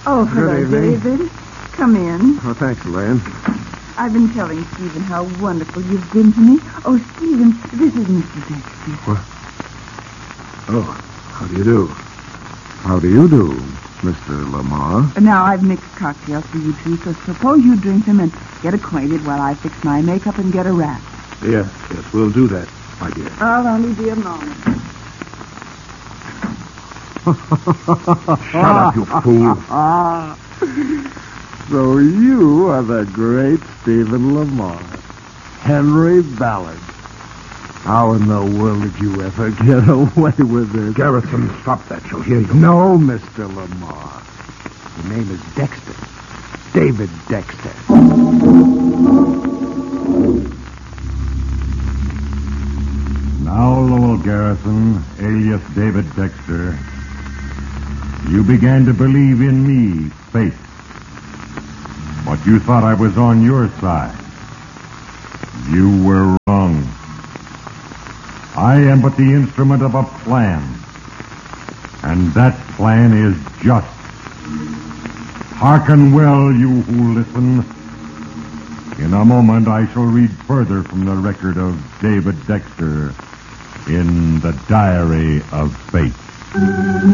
Oh, hello, Good evening. David. Come in. Oh, thanks, Elaine. I've been telling Stephen how wonderful you've been to me. Oh, Stephen, this is Mr. Dexter. What? Oh, how do you do? How do you do, Mr. Lamar? Now, I've mixed cocktails for you two, so suppose you drink them and get acquainted while I fix my makeup and get a wrap. Yes, we'll do that, my dear. I'll only be a moment. Shut up, you fool. So you are the great Stephen Lamar. Henry Ballard. How in the world did you ever get away with it? Garrison, stop that. She'll hear you. No, Mr. Lamar. The name is Dexter. David Dexter. Now, Lowell Garrison, alias David Dexter, you began to believe in me, Fate. But you thought I was on your side. You were wrong. I am but the instrument of a plan. And that plan is just. Hearken well, you who listen. In a moment, I shall read further from the record of David Dexter in the Diary of Fate.